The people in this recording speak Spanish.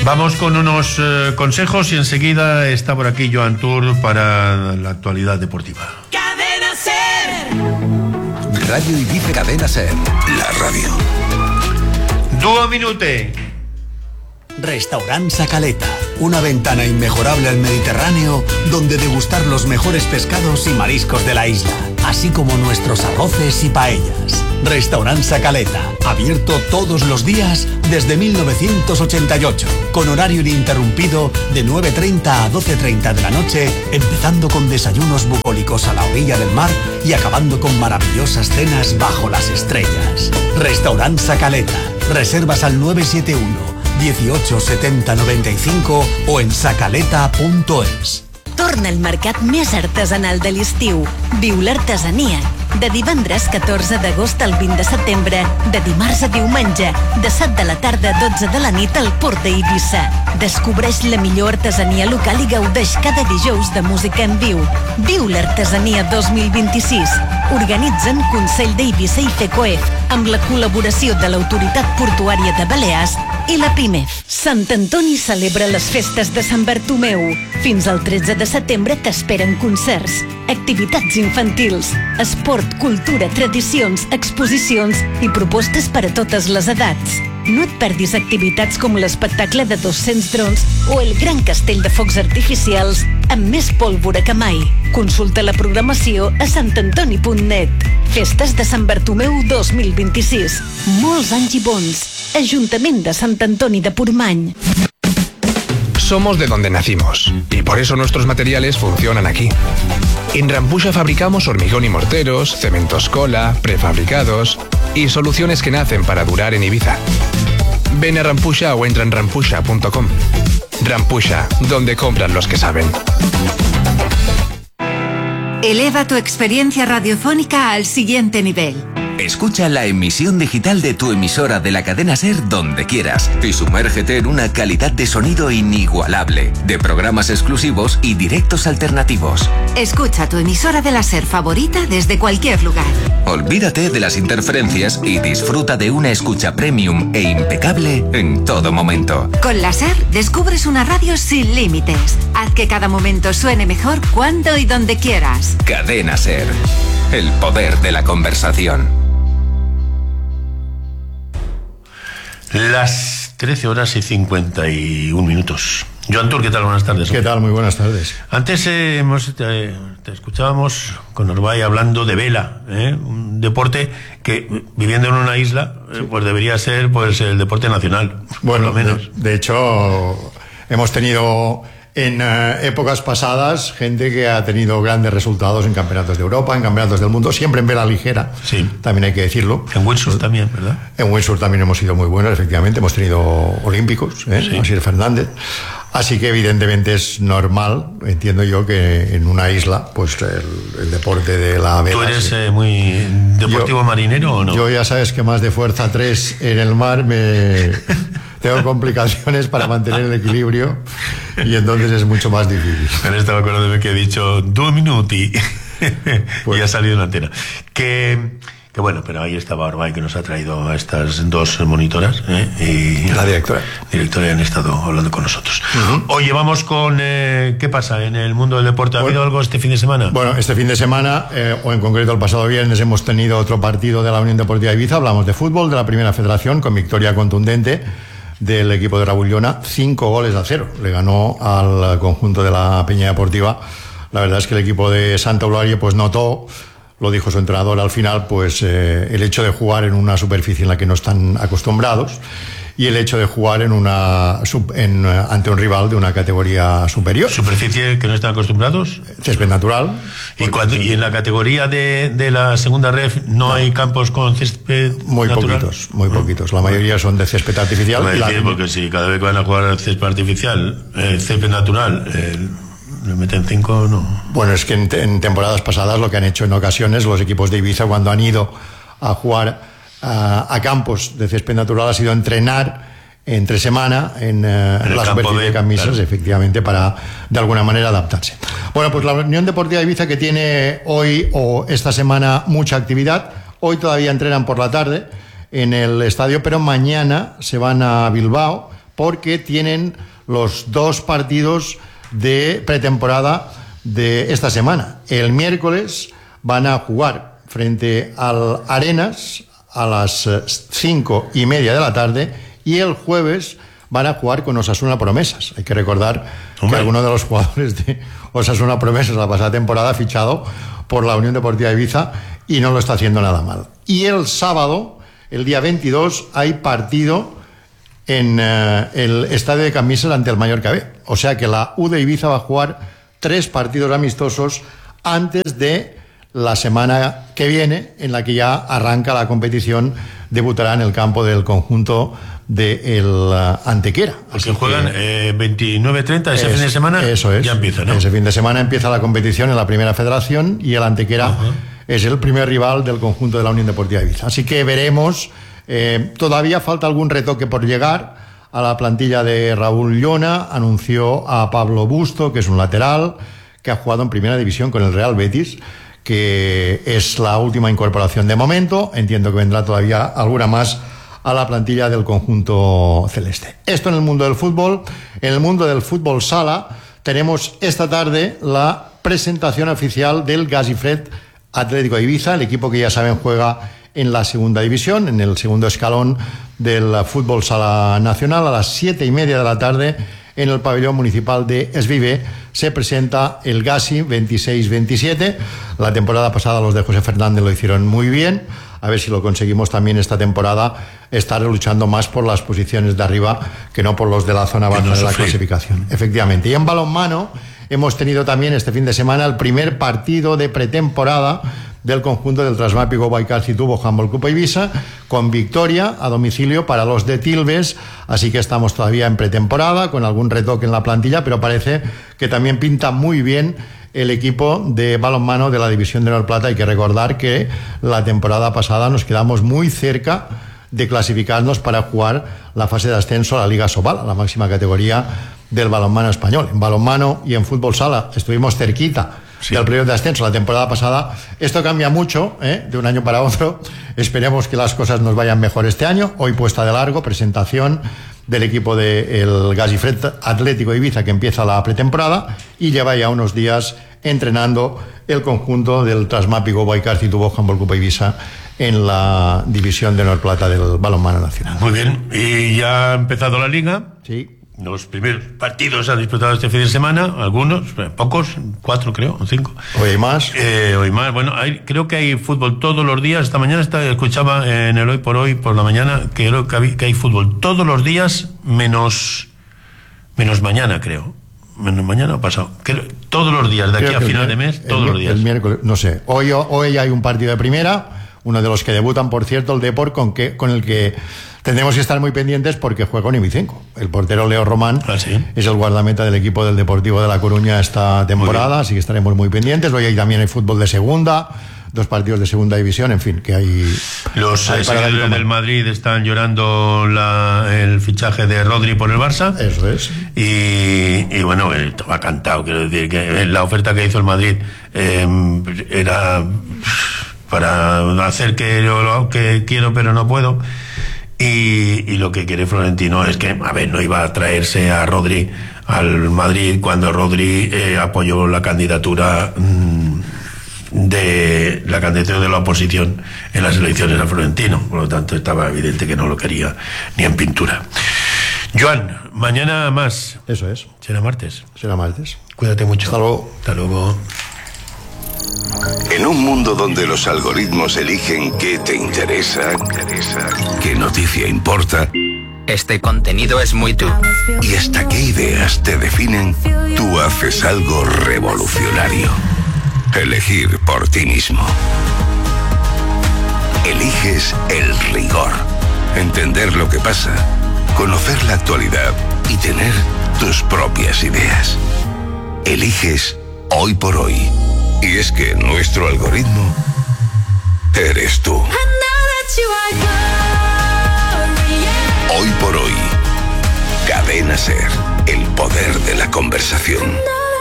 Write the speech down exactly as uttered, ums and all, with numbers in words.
Vamos con unos eh, consejos y enseguida está por aquí Joan Tour para la actualidad deportiva. Cadena Ser. Radio Ibiza, Cadena Ser, la radio. Dúo Minute. Restaurant Sacaleta, una ventana inmejorable al Mediterráneo donde degustar los mejores pescados y mariscos de la isla, así como nuestros arroces y paellas. Restaurant Sacaleta, abierto todos los días desde mil novecientos ochenta y ocho, con horario ininterrumpido de nueve treinta a doce treinta de la noche, empezando con desayunos bucólicos a la orilla del mar y acabando con maravillosas cenas bajo las estrellas. Restaurant Sacaleta, reservas al nueve siete uno dieciocho setenta noventa y cinco o en sacaleta punto es. Torna al mercat més artesanal de l'estiu. Viu l'artesania. De divendres catorze d'agost al vint de setembre, de dimarts a diumenge, de set de la tarda a dotze de la nit al Port d'Eivissa. Descobreix la millor artesania local i gaudeix cada dijous de música en viu. Viu l'artesania dos mil vint-i-sis. Organitzen Consell d'Eivissa i FECOEF amb la col·laboració de l'Autoritat Portuària de Balears i la PIMEF. Sant Antoni celebra les festes de Sant Bartomeu. Fins al tretze de setembre t'esperen concerts, activitats infantils, esport, cultura, tradicions, exposicions i propostes per a totes les edats. No et perdis activitats com l'espectacle de dos-cents drons o el gran castell de focs artificials amb més pólvora que mai. Consulta la programació a sant antoni punt net. Festes de Sant Bartomeu dos mil vint-i-sis. Molts anys i bons. Ajuntament de Sant Antoni de Portmany. Somos de donde nacimos y por eso nuestros materiales funcionan aquí. En Rampusha fabricamos hormigón y morteros, cementos cola, prefabricados y soluciones que nacen para durar en Ibiza. Ven a Rampusha o entra en rampusha punto com. Rampusha, donde compran los que saben. Eleva tu experiencia radiofónica al siguiente nivel. Escucha la emisión digital de tu emisora de la cadena SER donde quieras y sumérgete en una calidad de sonido inigualable, de programas exclusivos y directos alternativos. Escucha tu emisora de la SER favorita desde cualquier lugar. Olvídate de las interferencias y disfruta de una escucha premium e impecable en todo momento. Con la SER descubres una radio sin límites. Haz que cada momento suene mejor cuando y donde quieras. Cadena SER, el poder de la conversación. Las trece horas y cincuenta y un minutos. Joan Tour, ¿qué tal? Buenas tardes. ¿Qué tal? Muy buenas tardes. Antes eh, hemos, te, te escuchábamos con Orbay hablando de vela, ¿eh? Un deporte que, viviendo en una isla, eh, pues debería ser pues el deporte nacional. Bueno, por lo menos. De, de hecho, hemos tenido en uh, épocas pasadas gente que ha tenido grandes resultados en campeonatos de Europa, en campeonatos del mundo, siempre en vela ligera, sí. También hay que decirlo. En windsurf también, ¿verdad? En windsurf también hemos sido muy buenos, efectivamente, hemos tenido olímpicos, ¿eh? Sí. Asier Fernández. Así que evidentemente es normal, entiendo yo, que en una isla, pues el, el deporte de la vela... ¿Tú eres sí. eh, muy deportivo yo, marinero o no? Yo ya sabes que más de fuerza tres en el mar me... tengo complicaciones para mantener el equilibrio y entonces es mucho más difícil. Me estaba acordando de que he dicho dos minuti pues, y ha salido en la antena. Que... Que bueno, pero ahí estaba Orbay, que nos ha traído a estas dos monitoras, ¿eh? Y la directora. Directora han estado hablando con nosotros. Uh-huh. Oye, vamos con... Eh, ¿qué pasa en el mundo del deporte? ¿Ha bueno, habido algo este fin de semana? Bueno, este fin de semana, eh, o en concreto el pasado viernes, hemos tenido otro partido de la Unión Deportiva Ibiza. Hablamos de fútbol, de la Primera Federación, con victoria contundente del equipo de Raúl Llona. Cinco goles a cero. Le ganó al conjunto de la Peña Deportiva. La verdad es que el equipo de Santa Eulalia pues notó... Lo dijo su entrenador al final, pues eh, el hecho de jugar en una superficie en la que no están acostumbrados y el hecho de jugar en una en, ante un rival de una categoría superior. ¿Superficie que no están acostumbrados? Césped natural. ¿Y, cuando, y en la categoría de, de la segunda ref no, no hay campos con césped muy natural? Poquitos, muy poquitos. La mayoría son de césped artificial. No, y decir, la... Porque si cada vez que van a jugar césped artificial, eh, césped natural... Eh, ¿le meten cinco no? Bueno, es que en, en temporadas pasadas lo que han hecho en ocasiones los equipos de Ibiza cuando han ido a jugar a, a campos de césped natural ha sido entrenar entre semana en, uh, en la superficie de camisas, claro. Efectivamente, para de alguna manera adaptarse. Bueno, pues la Unión Deportiva de Ibiza, que tiene hoy o esta semana mucha actividad, hoy todavía entrenan por la tarde en el estadio, pero mañana se van a Bilbao porque tienen los dos partidos de pretemporada de esta semana. El miércoles van a jugar frente al Arenas a las cinco y media de la tarde y el jueves van a jugar con Osasuna Promesas. Hay que recordar Hombre. que alguno de los jugadores de Osasuna Promesas la pasada temporada ha fichado por la Unión Deportiva Ibiza y no lo está haciendo nada mal. Y el sábado, el día veintidós, hay partido en uh, el estadio de Camisas ante el Mallorca B. O sea que la U de Ibiza va a jugar tres partidos amistosos antes de la semana que viene, en la que ya arranca la competición. Debutará en el campo del conjunto del de uh, Antequera. Así que juegan eh, veintinueve treinta ese es, fin de semana. Eso es. Ya empieza, ¿no? Ese fin de semana empieza la competición en la Primera Federación y el Antequera uh-huh. es el primer rival del conjunto de la Unión Deportiva Ibiza. Así que veremos. Eh, todavía falta algún retoque por llegar a la plantilla de Raúl Llona. Anunció a Pablo Busto, que es un lateral que ha jugado en Primera División con el Real Betis, que es la última incorporación de momento. Entiendo que vendrá todavía alguna más a la plantilla del conjunto celeste. Esto en el mundo del fútbol. En el mundo del fútbol sala tenemos esta tarde la presentación oficial del Gasifred Atlético de Ibiza, el equipo que ya saben juega en la segunda división, en el segundo escalón del fútbol sala nacional. A las siete y media de la tarde en el pabellón municipal de Esvive se presenta el Gasi veintiséis veintisiete. La temporada pasada los de José Fernández lo hicieron muy bien. A ver si lo conseguimos también esta temporada, estar luchando más por las posiciones de arriba que no por los de la zona baja no de la clasificación. Efectivamente. Y en balonmano hemos tenido también este fin de semana el primer partido de pretemporada del conjunto del Trasmápico Baicar-Citubo Handball Club Ibiza, con victoria a domicilio para los de Tilbes. Así que estamos todavía en pretemporada, con algún retoque en la plantilla, pero parece que también pinta muy bien el equipo de balonmano de la División de Honor Plata. Hay que recordar que la temporada pasada nos quedamos muy cerca de clasificarnos para jugar la fase de ascenso a la Liga Sobal, a la máxima categoría del balonmano español. En balonmano y en fútbol sala estuvimos cerquita sí. del playoff de ascenso la temporada pasada. Esto cambia mucho, ¿eh? de un año para otro. Esperemos que las cosas nos vayan mejor este año. Hoy puesta de largo, presentación del equipo del Gasifred Atlético de Ibiza, que empieza la pretemporada y lleva ya unos días entrenando el conjunto del Trasmápico Baicar-Citubo Handball Club Ibiza en la División de Honor Plata del balonmano nacional. Muy bien, y ya ha empezado la liga. Sí. Los primeros partidos se han disputado este fin de semana, algunos, pocos, cuatro creo, o cinco. Hoy hay más. Eh, hoy más, bueno, hay, creo que hay fútbol todos los días. Esta mañana está, escuchaba en el Hoy por Hoy, por la mañana, que creo que hay, que hay fútbol todos los días, menos, menos mañana, creo. Menos mañana o pasado. Creo, todos los días, de aquí creo a final el, de mes, todos el, los días. El miércoles, no sé. Hoy, hoy hay un partido de primera, uno de los que debutan, por cierto, el Depor, con, que, con el que tendremos que estar muy pendientes porque juega un Ibicenco. El portero Leo Román ¿Ah, sí? es el guardameta del equipo del Deportivo de La Coruña esta temporada, así que estaremos muy pendientes. Hoy hay también hay fútbol de segunda, dos partidos de segunda división, en fin, que hay... Los hay seguidores del Madrid están llorando la, el fichaje de Rodri por el Barça. Eso es. Y, y bueno, estaba cantado, quiero decir, que la oferta que hizo el Madrid eh, era para hacer que yo lo que quiero pero no puedo. Y, y lo que quiere Florentino es que, a ver, no iba a traerse a Rodri al Madrid cuando Rodri eh, apoyó la candidatura mmm, de la candidatura de la oposición en las elecciones a Florentino. Por lo tanto, estaba evidente que no lo quería ni en pintura. Joan, mañana más. Eso es. Será martes. Será martes. Cuídate mucho. Hasta luego. Hasta luego. En un mundo donde los algoritmos eligen qué te interesa, qué noticia importa, este contenido es muy tú. Y hasta qué ideas te definen, tú haces algo revolucionario. Elegir por ti mismo. Eliges el rigor. Entender lo que pasa, conocer la actualidad y tener tus propias ideas. Eliges Hoy por Hoy. Y es que nuestro algoritmo eres tú. Hoy por Hoy. Cadena SER. El poder de la conversación.